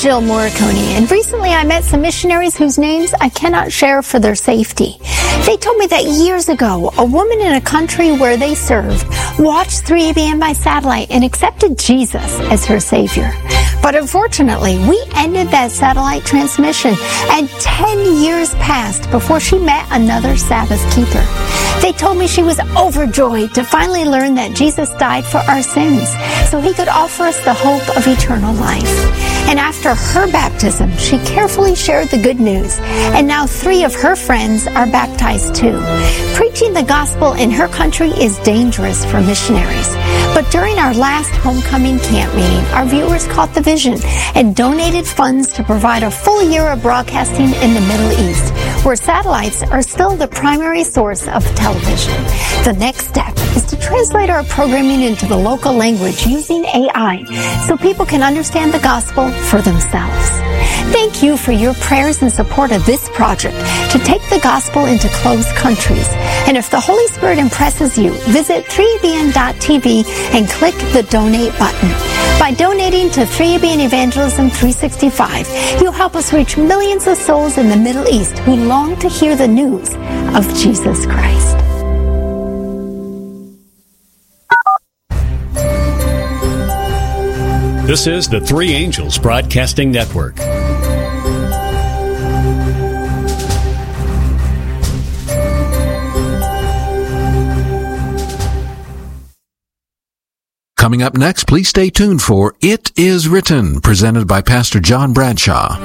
Jill Morricone, and recently I met some missionaries whose names I cannot share for their safety. They told me that years ago, a woman in a country where they served watched 3ABN by satellite and accepted Jesus as her Savior. But unfortunately, we ended that satellite transmission, and 10 years passed before she met another Sabbath keeper. They told me she was overjoyed to finally learn that Jesus died for our sins, so he could offer us the hope of eternal life. And after her baptism, she carefully shared the good news, and now 3 of her friends are baptized too. Preaching the gospel in her country is dangerous for missionaries. But during our last homecoming camp meeting, our viewers caught the vision and donated funds to provide a full year of broadcasting in the Middle East, where satellites are still the primary source of television. The next step is to translate our programming into the local language using AI so people can understand the gospel for themselves. Thank you for your prayers and support of this project to take the gospel into closed countries. And if the Holy Spirit impresses you, visit 3abn.tv and click the donate button. By donating to 3ABN Evangelism 365, you'll help us reach millions of souls in the Middle East who long to hear the news of Jesus Christ. This is the Three Angels Broadcasting Network. Coming up next, please stay tuned for It Is Written, presented by Pastor John Bradshaw.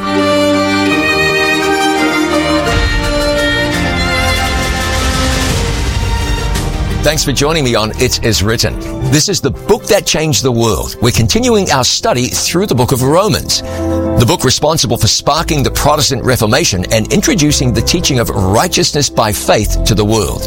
Thanks for joining me on It Is Written. This is the book that changed the world. We're continuing our study through the book of Romans, the book responsible for sparking the Protestant Reformation and introducing the teaching of righteousness by faith to the world.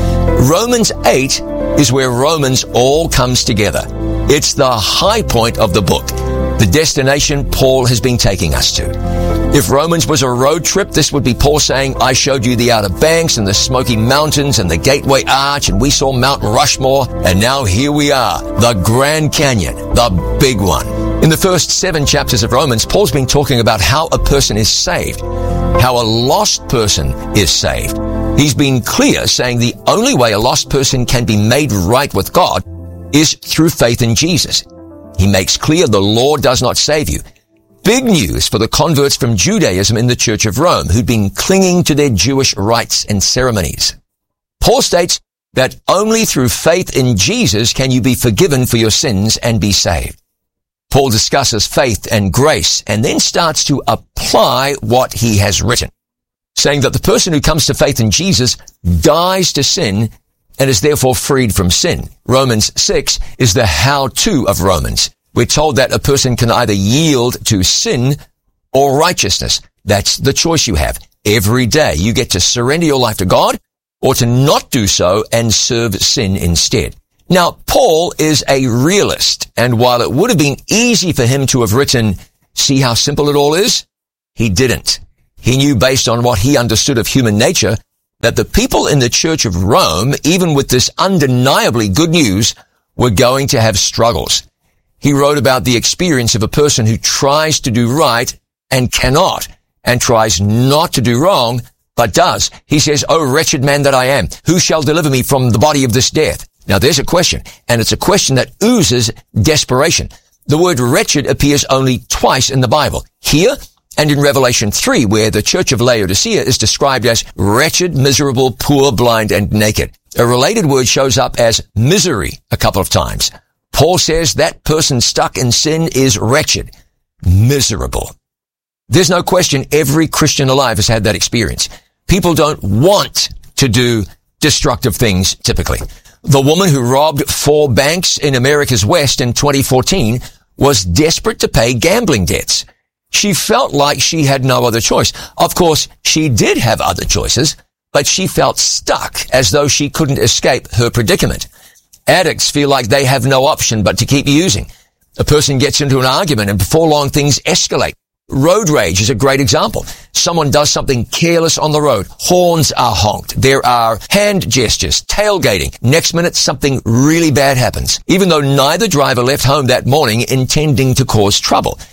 Romans 8 is where Romans all comes together. It's the high point of the book, the destination Paul has been taking us to. If Romans was a road trip, this would be Paul saying, I showed you the Outer Banks and the Smoky Mountains and the Gateway Arch, and we saw Mount Rushmore, and now here we are, the Grand Canyon, the big one. In the first 7 chapters of Romans, Paul's been talking about how a person is saved, how a lost person is saved. He's been clear, saying the only way a lost person can be made right with God is through faith in Jesus. He makes clear the law does not save you. Big news for the converts from Judaism in the Church of Rome who'd been clinging to their Jewish rites and ceremonies. Paul states that only through faith in Jesus can you be forgiven for your sins and be saved. Paul discusses faith and grace and then starts to apply what he has written, saying that the person who comes to faith in Jesus dies to sin and is therefore freed from sin. Romans 6 is the how-to of Romans. We're told that a person can either yield to sin or righteousness. That's the choice you have. Every day you get to surrender your life to God or to not do so and serve sin instead. Now, Paul is a realist, and while it would have been easy for him to have written, see how simple it all is, he didn't. He knew based on what he understood of human nature that the people in the Church of Rome, even with this undeniably good news, were going to have struggles. He wrote about the experience of a person who tries to do right and cannot, and tries not to do wrong, but does. He says, "O wretched man that I am, who shall deliver me from the body of this death?" Now there's a question, and it's a question that oozes desperation. The word wretched appears only twice in the Bible, here and in Revelation 3, where the church of Laodicea is described as wretched, miserable, poor, blind, and naked. A related word shows up as misery a couple of times. Paul says that person stuck in sin is wretched, miserable. There's no question every Christian alive has had that experience. People don't want to do destructive things typically. The woman who robbed 4 banks in America's West in 2014 was desperate to pay gambling debts. She felt like she had no other choice. Of course, she did have other choices, but she felt stuck as though she couldn't escape her predicament. Addicts feel like they have no option but to keep using. A person gets into an argument and before long things escalate. Road rage is a great example. Someone does something careless on the road. Horns are honked. There are hand gestures, tailgating. Next minute, something really bad happens, even though neither driver left home that morning intending to cause trouble.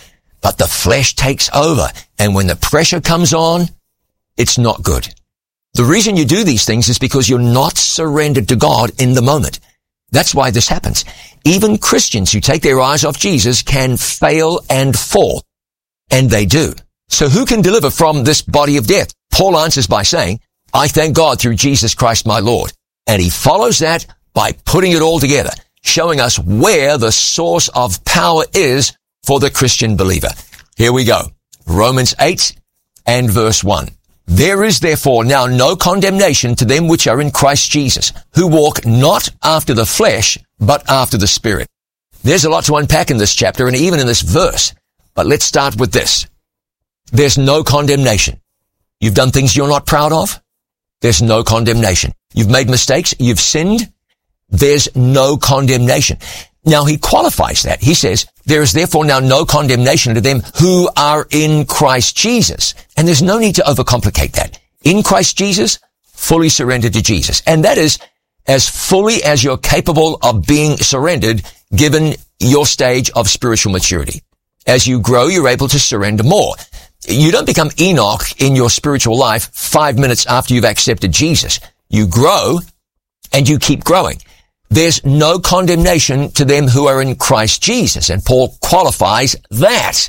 but the flesh takes over. And when the pressure comes on, it's not good. The reason you do these things is because you're not surrendered to God in the moment. That's why this happens. Even Christians who take their eyes off Jesus can fail and fall. And they do. So who can deliver from this body of death? Paul answers by saying, I thank God through Jesus Christ my Lord. And he follows that by putting it all together, showing us where the source of power is for the Christian believer. Here we go. Romans 8 and verse 1. There is therefore now no condemnation to them which are in Christ Jesus, who walk not after the flesh, but after the Spirit. There's a lot to unpack in this chapter and even in this verse. But let's start with this. There's no condemnation. You've done things you're not proud of? There's no condemnation. You've made mistakes? You've sinned? There's no condemnation. Now he qualifies that. He says, there is therefore now no condemnation to them who are in Christ Jesus. And there's no need to overcomplicate that. In Christ Jesus, fully surrendered to Jesus. And that is as fully as you're capable of being surrendered given your stage of spiritual maturity. As you grow, you're able to surrender more. You don't become Enoch in your spiritual life 5 minutes after you've accepted Jesus. You grow and you keep growing. There's no condemnation to them who are in Christ Jesus. And Paul qualifies that.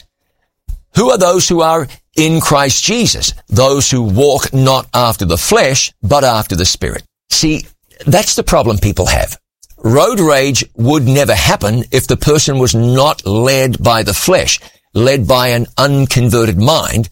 Who are those who are in Christ Jesus? Those who walk not after the flesh, but after the Spirit. See, that's the problem people have. Road rage would never happen if the person was not led by the flesh, led by an unconverted mind,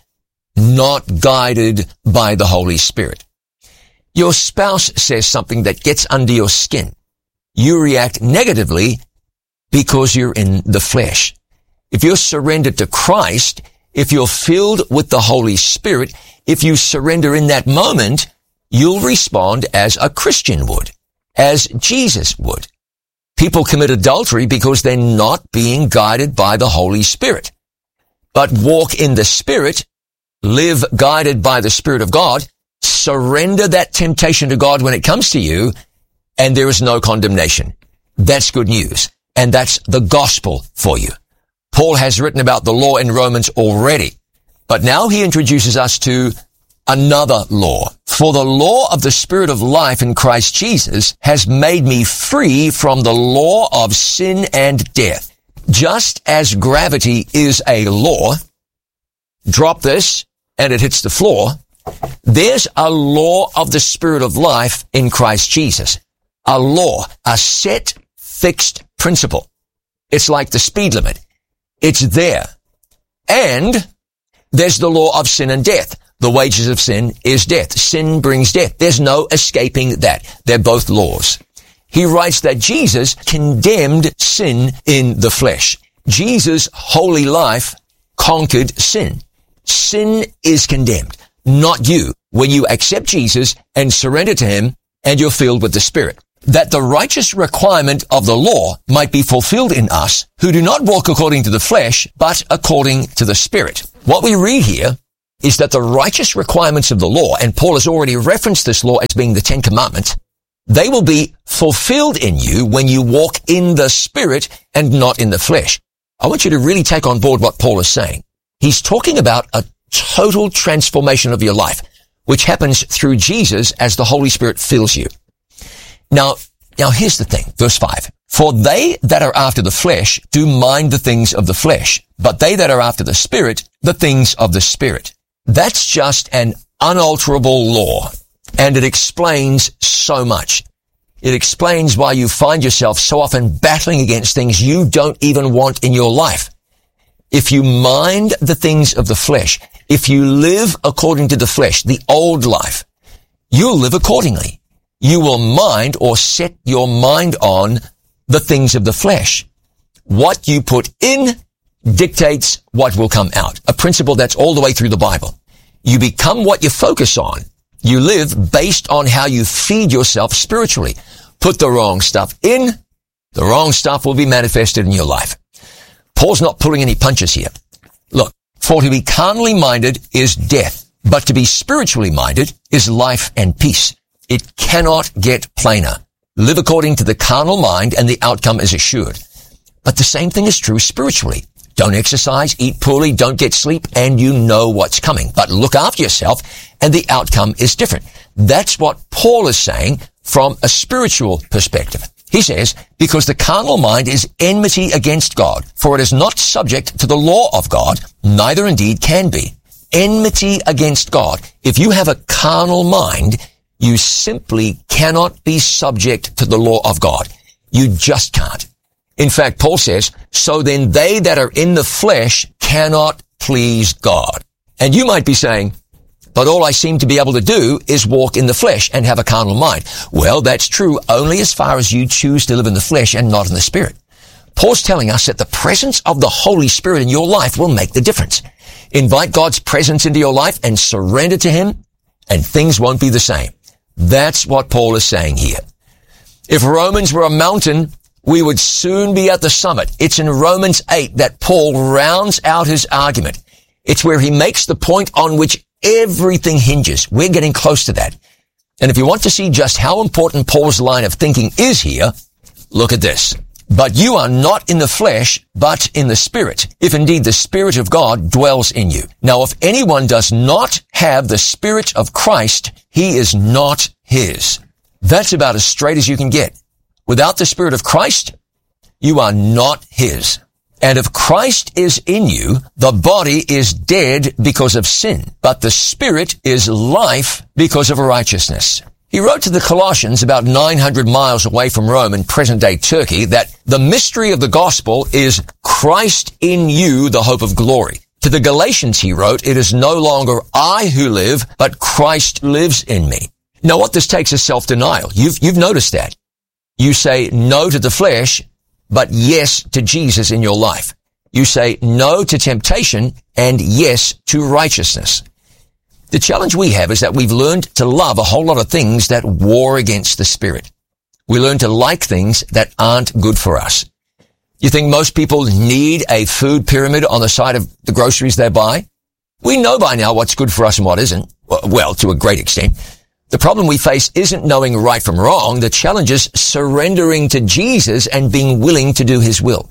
not guided by the Holy Spirit. Your spouse says something that gets under your skin. You react negatively because you're in the flesh. If you're surrendered to Christ, if you're filled with the Holy Spirit, if you surrender in that moment, you'll respond as a Christian would, as Jesus would. People commit adultery because they're not being guided by the Holy Spirit. But walk in the Spirit, live guided by the Spirit of God, surrender that temptation to God when it comes to you, and there is no condemnation. That's good news. And that's the gospel for you. Paul has written about the law in Romans already. But now he introduces us to another law. For the law of the Spirit of life in Christ Jesus has made me free from the law of sin and death. Just as gravity is a law, drop this and it hits the floor, there's a law of the Spirit of life in Christ Jesus. A law, a set, fixed principle. It's like the speed limit. It's there. And there's the law of sin and death. The wages of sin is death. Sin brings death. There's no escaping that. They're both laws. He writes that Jesus condemned sin in the flesh. Jesus' holy life conquered sin. Sin is condemned, not you, when you accept Jesus and surrender to him and you're filled with the Spirit. That the righteous requirement of the law might be fulfilled in us who do not walk according to the flesh, but according to the Spirit. What we read here is that the righteous requirements of the law, and Paul has already referenced this law as being the 10 Commandments, they will be fulfilled in you when you walk in the Spirit and not in the flesh. I want you to really take on board what Paul is saying. He's talking about a total transformation of your life, which happens through Jesus as the Holy Spirit fills you. Now here's the thing, verse 5. For they that are after the flesh do mind the things of the flesh, but they that are after the Spirit, the things of the Spirit. That's just an unalterable law, and it explains so much. It explains why you find yourself so often battling against things you don't even want in your life. If you mind the things of the flesh, if you live according to the flesh, the old life, you'll live accordingly. You will mind or set your mind on the things of the flesh. What you put in dictates what will come out. A principle that's all the way through the Bible. You become what you focus on. You live based on how you feed yourself spiritually. Put the wrong stuff in, the wrong stuff will be manifested in your life. Paul's not pulling any punches here. Look, for to be carnally minded is death, but to be spiritually minded is life and peace. It cannot get plainer. Live according to the carnal mind and the outcome is assured. But the same thing is true spiritually. Don't exercise, eat poorly, don't get sleep, and you know what's coming. But look after yourself, and the outcome is different. That's what Paul is saying from a spiritual perspective. He says, because the carnal mind is enmity against God, for it is not subject to the law of God, neither indeed can be. Enmity against God. If you have a carnal mind, you simply cannot be subject to the law of God. You just can't. In fact, Paul says, so then they that are in the flesh cannot please God. And you might be saying, but all I seem to be able to do is walk in the flesh and have a carnal mind. Well, that's true only as far as you choose to live in the flesh and not in the Spirit. Paul's telling us that the presence of the Holy Spirit in your life will make the difference. Invite God's presence into your life and surrender to Him, and things won't be the same. That's what Paul is saying here. If Romans were a mountain, we would soon be at the summit. It's in Romans 8 that Paul rounds out his argument. It's where he makes the point on which everything hinges. We're getting close to that. And if you want to see just how important Paul's line of thinking is here, look at this. But you are not in the flesh, but in the Spirit, if indeed the Spirit of God dwells in you. Now, if anyone does not have the Spirit of Christ, he is not his. That's about as straight as you can get. Without the Spirit of Christ, you are not his. And if Christ is in you, the body is dead because of sin, but the Spirit is life because of righteousness. He wrote to the Colossians about 900 miles away from Rome in present-day Turkey that the mystery of the gospel is Christ in you, the hope of glory. To the Galatians he wrote, it is no longer I who live, but Christ lives in me. Now what this takes is self-denial. You've noticed that. You say no to the flesh, but yes to Jesus in your life. You say no to temptation and yes to righteousness. The challenge we have is that we've learned to love a whole lot of things that war against the Spirit. We learn to like things that aren't good for us. You think most people need a food pyramid on the side of the groceries they buy? We know by now what's good for us and what isn't. Well, to a great extent. The problem we face isn't knowing right from wrong. The challenge is surrendering to Jesus and being willing to do His will.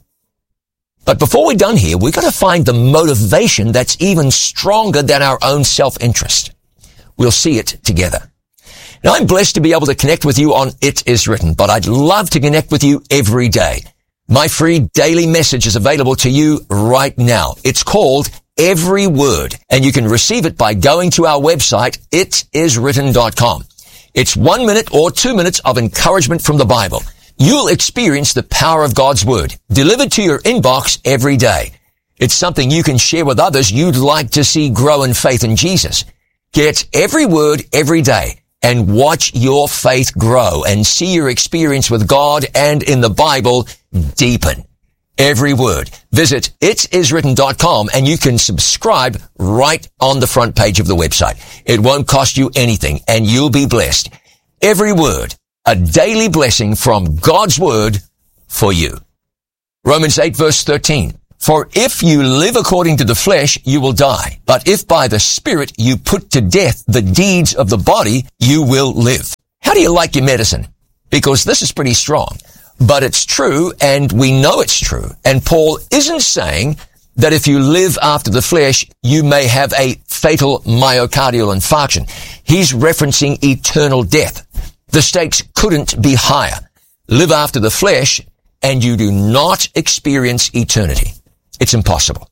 But before we're done here, we've got to find the motivation that's even stronger than our own self-interest. We'll see it together. Now, I'm blessed to be able to connect with you on It Is Written, but I'd love to connect with you every day. My free daily message is available to you right now. It's called Every Word, and you can receive it by going to our website, itiswritten.com. It's 1 minute or 2 minutes of encouragement from the Bible. You'll experience the power of God's Word delivered to your inbox every day. It's something you can share with others you'd like to see grow in faith in Jesus. Get Every Word every day and watch your faith grow and see your experience with God and in the Bible deepen. Every Word. Visit itiswritten.com and you can subscribe right on the front page of the website. It won't cost you anything and you'll be blessed. Every Word, a daily blessing from God's Word for you. Romans 8 verse 13. For if you live according to the flesh, you will die. But if by the Spirit you put to death the deeds of the body, you will live. How do you like your medicine? Because this is pretty strong. But it's true, and we know it's true. And Paul isn't saying that if you live after the flesh, you may have a fatal myocardial infarction. He's referencing eternal death. The stakes couldn't be higher. Live after the flesh, and you do not experience eternity. It's impossible.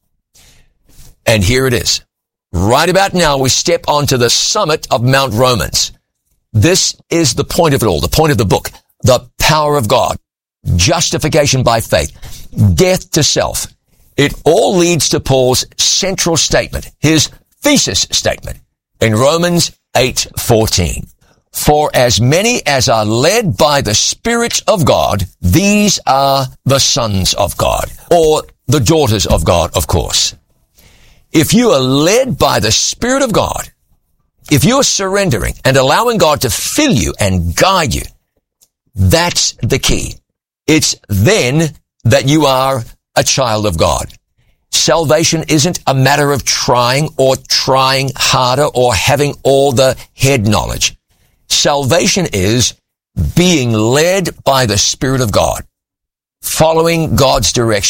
And here it is. Right about now, we step onto the summit of Mount Romans. This is the point of it all, the point of the book, the power of God, justification by faith, death to self. It all leads to Paul's central statement, his thesis statement in Romans 8:14. For as many as are led by the Spirit of God, these are the sons of God, or the daughters of God, of course. If you are led by the Spirit of God, if you are surrendering and allowing God to fill you and guide you, that's the key. It's then that you are a child of God. Salvation isn't a matter of trying or trying harder or having all the head knowledge. Salvation is being led by the Spirit of God, following God's direction.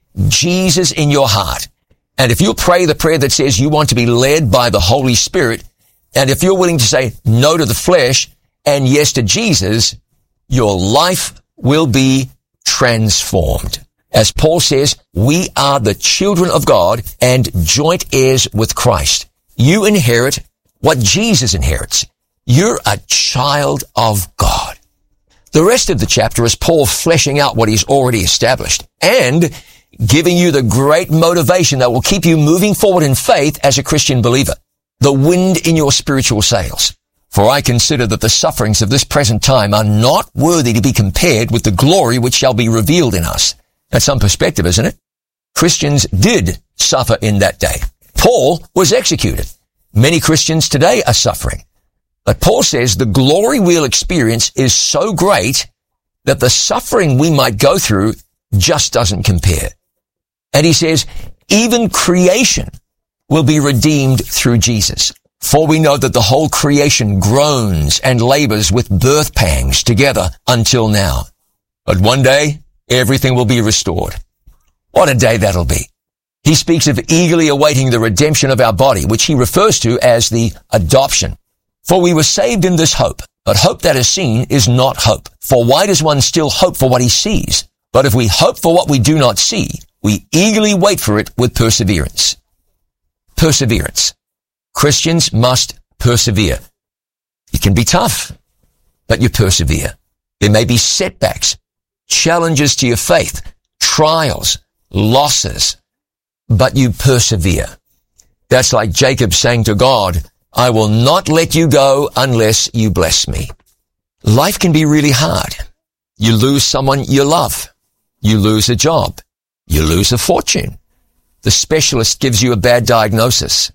Jesus in your heart, and if you'll pray the prayer that says you want to be led by the Holy Spirit, and if you're willing to say no to the flesh and yes to Jesus, your life will be transformed. As Paul says, we are the children of God and joint heirs with Christ. You inherit what Jesus inherits. You're a child of God. The rest of the chapter is Paul fleshing out what he's already established and giving you the great motivation that will keep you moving forward in faith as a Christian believer. The wind in your spiritual sails. For I consider that the sufferings of this present time are not worthy to be compared with the glory which shall be revealed in us. That's some perspective, isn't it? Christians did suffer in that day. Paul was executed. Many Christians today are suffering. But Paul says the glory we'll experience is so great that the suffering we might go through just doesn't compare. And he says, even creation will be redeemed through Jesus. For we know that the whole creation groans and labors with birth pangs together until now. But one day, everything will be restored. What a day that'll be. He speaks of eagerly awaiting the redemption of our body, which he refers to as the adoption. For we were saved in this hope, but hope that is seen is not hope. For why does one still hope for what he sees? But if we hope for what we do not see, we eagerly wait for it with perseverance. Perseverance. Christians must persevere. It can be tough, but you persevere. There may be setbacks, challenges to your faith, trials, losses, but you persevere. That's like Jacob saying to God, I will not let you go unless you bless me. Life can be really hard. You lose someone you love. You lose a job. You lose a fortune. The specialist gives you a bad diagnosis.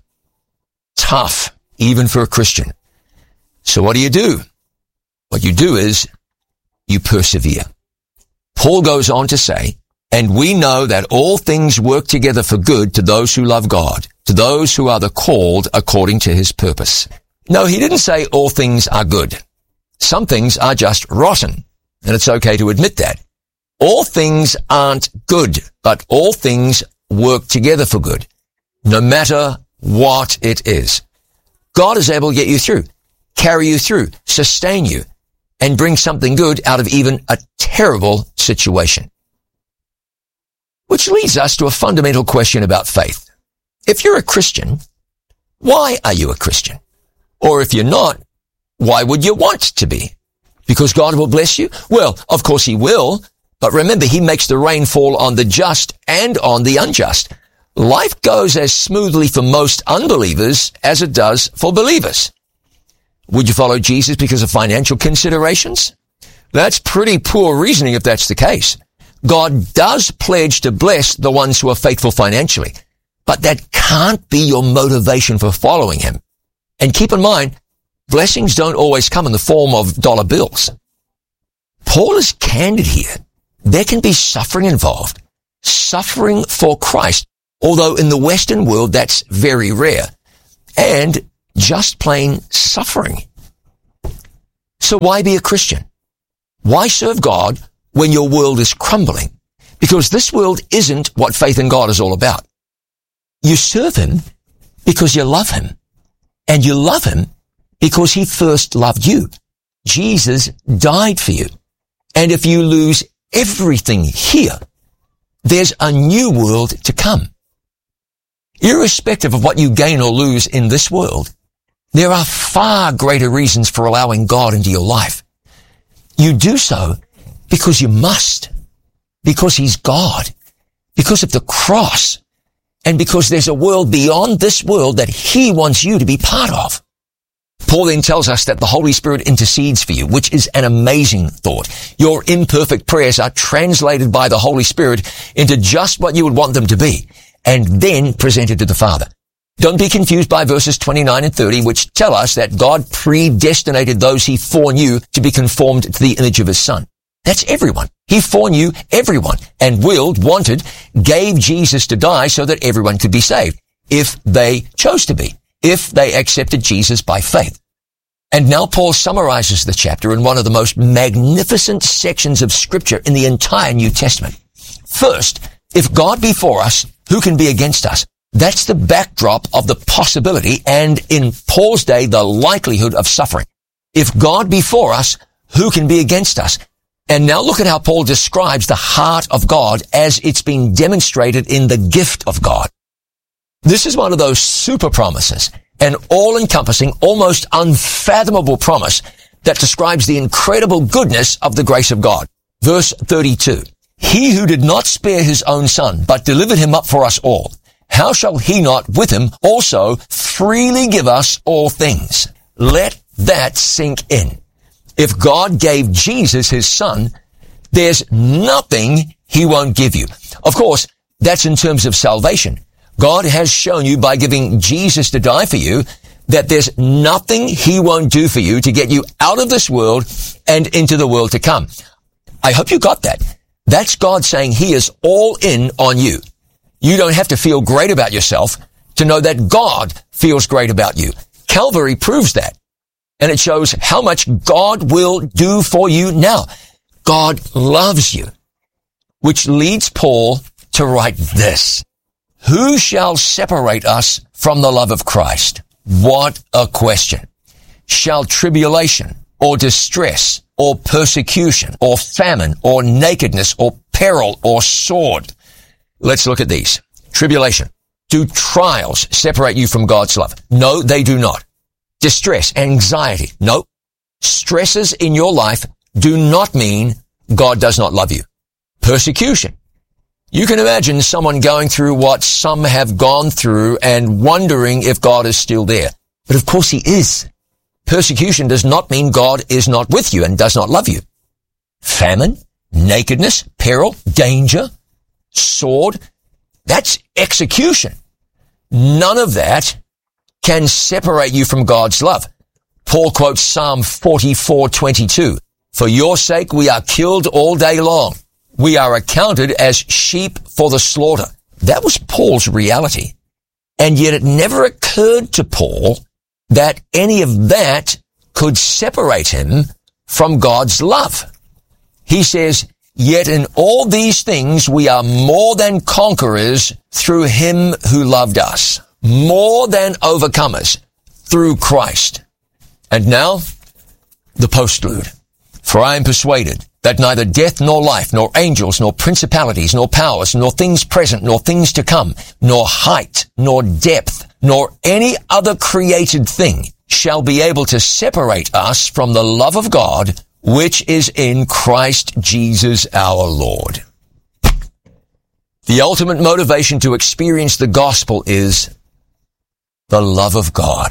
Tough, even for a Christian. So what do? What you do is you persevere. Paul goes on to say, and we know that all things work together for good to those who love God, to those who are the called according to his purpose. No, he didn't say all things are good. Some things are just rotten, and it's okay to admit that. All things aren't good, but all things work together for good, no matter what it is. God is able to get you through, carry you through, sustain you, and bring something good out of even a terrible situation. Which leads us to a fundamental question about faith. If you're a Christian, why are you a Christian? Or if you're not, why would you want to be? Because God will bless you? Well, of course he will, but remember, he makes the rain fall on the just and on the unjust. Life goes as smoothly for most unbelievers as it does for believers. Would you follow Jesus because of financial considerations? That's pretty poor reasoning if that's the case. God does pledge to bless the ones who are faithful financially, but that can't be your motivation for following him. And keep in mind, blessings don't always come in the form of dollar bills. Paul is candid here. There can be suffering involved, suffering for Christ, although in the Western world that's very rare, and just plain suffering. So why be a Christian? Why serve God when your world is crumbling? Because this world isn't what faith in God is all about. You serve him because you love him, and you love him because he first loved you. Jesus died for you. And if you lose everything here, there's a new world to come. Irrespective of what you gain or lose in this world, there are far greater reasons for allowing God into your life. You do so because you must, because he's God, because of the cross, and because there's a world beyond this world that he wants you to be part of. Paul then tells us that the Holy Spirit intercedes for you, which is an amazing thought. Your imperfect prayers are translated by the Holy Spirit into just what you would want them to be, and then presented to the Father. Don't be confused by verses 29 and 30, which tell us that God predestinated those he foreknew to be conformed to the image of his Son. That's everyone. He foreknew everyone, and wanted, gave Jesus to die so that everyone could be saved, if they chose to be, if they accepted Jesus by faith. And now Paul summarizes the chapter in one of the most magnificent sections of Scripture in the entire New Testament. First, If God be for us, who can be against us? That's the backdrop of the possibility and, in Paul's day, the likelihood of suffering. If God be for us, who can be against us? And now look at how Paul describes the heart of God as it's been demonstrated in the gift of God. This is one of those super promises, an all-encompassing, almost unfathomable promise that describes the incredible goodness of the grace of God. Verse 32, He who did not spare his own son, but delivered him up for us all, how shall he not with him also freely give us all things? Let that sink in. If God gave Jesus his son, there's nothing he won't give you. Of course, that's in terms of salvation. God has shown you by giving Jesus to die for you that there's nothing he won't do for you to get you out of this world and into the world to come. I hope you got that. That's God saying he is all in on you. You don't have to feel great about yourself to know that God feels great about you. Calvary proves that. And it shows how much God will do for you now. God loves you. Which leads Paul to write this. Who shall separate us from the love of Christ? What a question. Shall tribulation or distress or persecution or famine or nakedness or peril or sword? Let's look at these. Tribulation. Do trials separate you from God's love? No, they do not. Distress, anxiety. No. Stresses in your life do not mean God does not love you. Persecution. You can imagine someone going through what some have gone through and wondering if God is still there. But of course he is. Persecution does not mean God is not with you and does not love you. Famine, nakedness, peril, danger, sword. That's execution. None of that can separate you from God's love. Paul quotes Psalm 44:22. For your sake we are killed all day long. We are accounted as sheep for the slaughter. That was Paul's reality. And yet it never occurred to Paul that any of that could separate him from God's love. He says, yet in all these things we are more than conquerors through him who loved us. More than overcomers through Christ. And now, the postlude. For I am persuaded that neither death nor life, nor angels, nor principalities, nor powers, nor things present, nor things to come, nor height, nor depth, nor any other created thing shall be able to separate us from the love of God, which is in Christ Jesus our Lord. The ultimate motivation to experience the gospel is the love of God.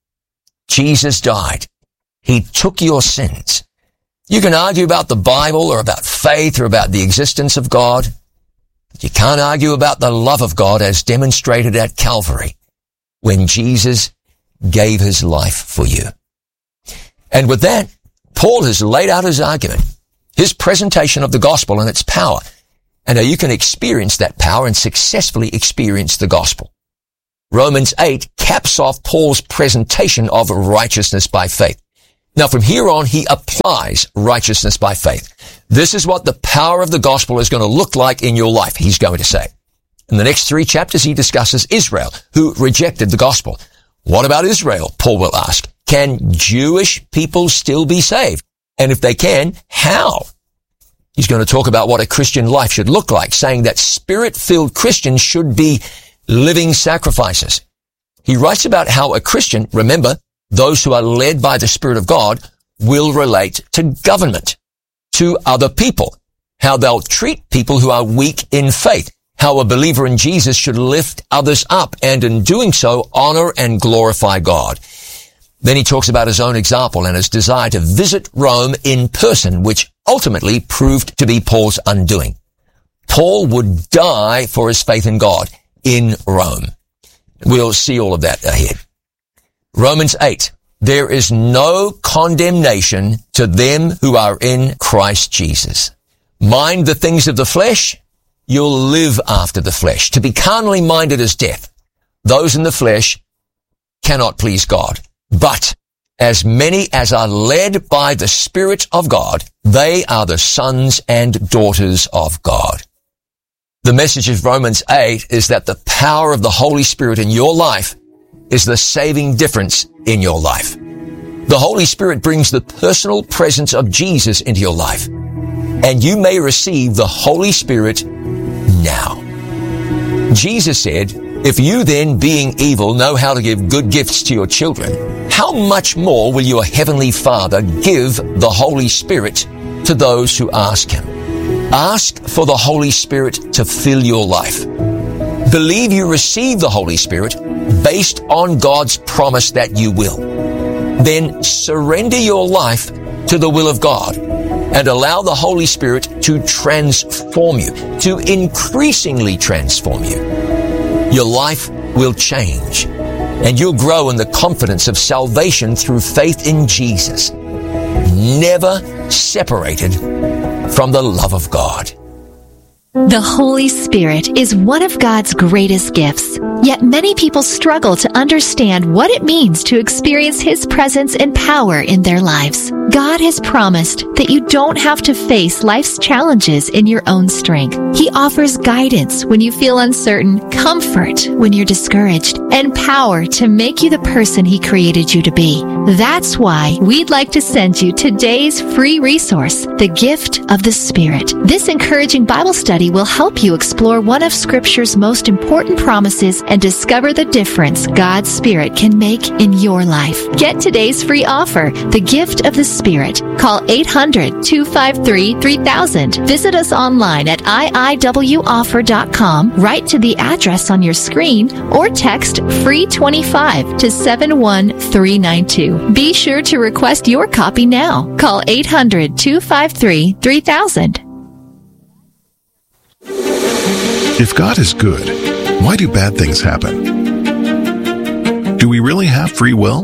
Jesus died. He took your sins. You can argue about the Bible or about faith or about the existence of God. But you can't argue about the love of God as demonstrated at Calvary when Jesus gave his life for you. And with that, Paul has laid out his argument, his presentation of the gospel and its power, and how you can experience that power and successfully experience the gospel. Romans 8 caps off Paul's presentation of righteousness by faith. Now from here on, he applies righteousness by faith. This is what the power of the gospel is going to look like in your life, he's going to say. In the next 3 chapters, he discusses Israel, who rejected the gospel. What about Israel? Paul will ask. Can Jewish people still be saved? And if they can, how? He's going to talk about what a Christian life should look like, saying that Spirit-filled Christians should be living sacrifices. He writes about how a Christian, remember, those who are led by the Spirit of God, will relate to government, to other people, how they'll treat people who are weak in faith, how a believer in Jesus should lift others up and in doing so honor and glorify God. Then he talks about his own example and his desire to visit Rome in person, which ultimately proved to be Paul's undoing. Paul would die for his faith in God in Rome. We'll see all of that ahead. Romans 8. There is no condemnation to them who are in Christ Jesus. Mind the things of the flesh, you'll live after the flesh. To be carnally minded is death. Those in the flesh cannot please God. But as many as are led by the Spirit of God, they are the sons and daughters of God. The message of Romans 8 is that the power of the Holy Spirit in your life is the saving difference in your life. The Holy Spirit brings the personal presence of Jesus into your life, and you may receive the Holy Spirit now. Jesus said, "If you then, being evil, know how to give good gifts to your children, how much more will your heavenly Father give the Holy Spirit to those who ask Him?" Ask for the Holy Spirit to fill your life. Believe you receive the Holy Spirit based on God's promise that you will. Then surrender your life to the will of God and allow the Holy Spirit to transform you, to increasingly transform you. Your life will change, and you'll grow in the confidence of salvation through faith in Jesus, never separated from the love of God. The Holy Spirit is one of God's greatest gifts, yet many people struggle to understand what it means to experience His presence and power in their lives. God has promised that you don't have to face life's challenges in your own strength. He offers guidance when you feel uncertain, comfort when you're discouraged, and power to make you the person He created you to be. That's why we'd like to send you today's free resource, The Gift of the Spirit. This encouraging Bible study will help you explore one of Scripture's most important promises and discover the difference God's Spirit can make in your life. Get today's free offer, The Gift of the Spirit. Call 800-253-3000. Visit us online at iiwoffer.com. Write to the address on your screen or text FREE25 to 71392. Be sure to request your copy now. Call 800-253-3000. If God is good, why do bad things happen? Do we really have free will?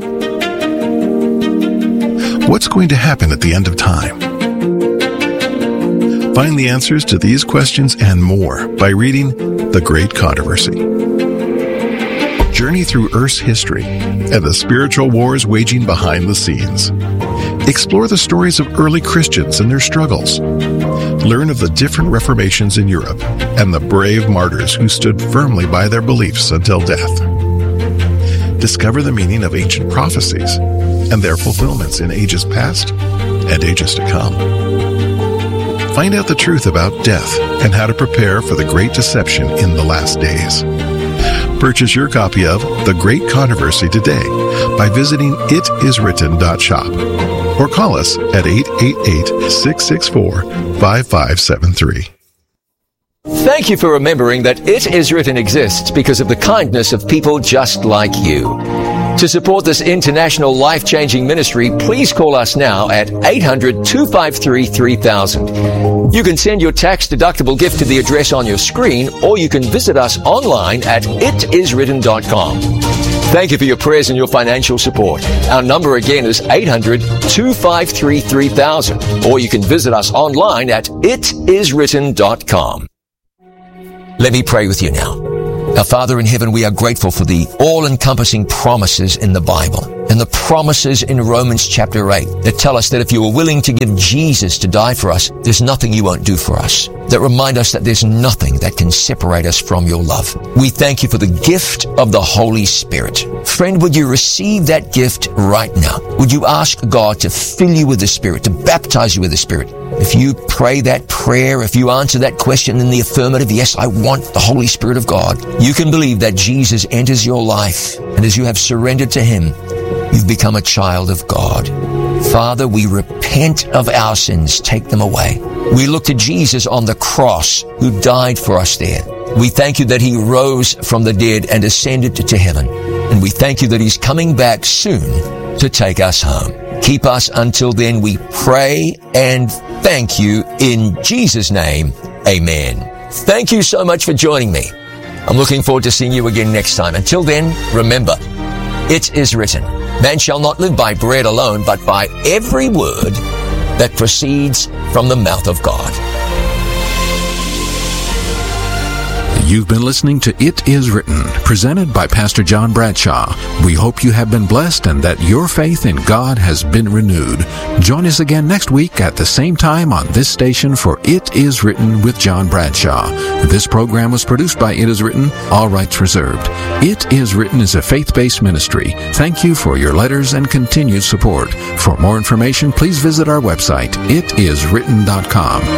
What's going to happen at the end of time? Find the answers to these questions and more by reading The Great Controversy. Journey through Earth's history and the spiritual wars waging behind the scenes. Explore the stories of early Christians and their struggles. Learn of the different reformations in Europe and the brave martyrs who stood firmly by their beliefs until death. Discover the meaning of ancient prophecies and their fulfillments in ages past and ages to come. Find out the truth about death and how to prepare for the great deception in the last days. Purchase your copy of The Great Controversy today by visiting itiswritten.shop or call us at 888-664-5573. Thank you for remembering that It Is Written exists because of the kindness of people just like you. To support this international life-changing ministry, please call us now at 800-253-3000. You can send your tax-deductible gift to the address on your screen, or you can visit us online at itiswritten.com. Thank you for your prayers and your financial support. Our number again is 800-253-3000, or you can visit us online at itiswritten.com. Let me pray with you now. Our Father in heaven, we are grateful for the all-encompassing promises in the Bible and the promises in Romans chapter 8 that tell us that if you are willing to give Jesus to die for us, there's nothing you won't do for us. That remind us that there's nothing that can separate us from your love. We thank you for the gift of the Holy Spirit. Friend, would you receive that gift right now? Would you ask God to fill you with the Spirit, to baptize you with the Spirit? If you pray that prayer, if you answer that question in the affirmative, yes, I want the Holy Spirit of God, you can believe that Jesus enters your life, and as you have surrendered to Him, you've become a child of God. Father, we repent of our sins. Take them away. We look to Jesus on the cross who died for us there. We thank you that He rose from the dead and ascended to heaven. And we thank you that He's coming back soon to take us home. Keep us until then, we pray and thank you in Jesus' name. Amen. Thank you so much for joining me. I'm looking forward to seeing you again next time. Until then, remember, it is written, man shall not live by bread alone, but by every word that proceeds from the mouth of God. The You've been listening to It Is Written, presented by Pastor John Bradshaw. We hope you have been blessed and that your faith in God has been renewed. Join us again next week at the same time on this station for It Is Written with John Bradshaw. This program was produced by It Is Written, all rights reserved. It Is Written is a faith-based ministry. Thank you for your letters and continued support. For more information, please visit our website, itiswritten.com.